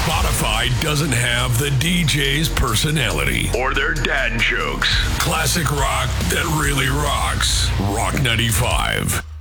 Spotify doesn't have the DJ's personality or their dad jokes. Classic rock that really rocks. Rock 95.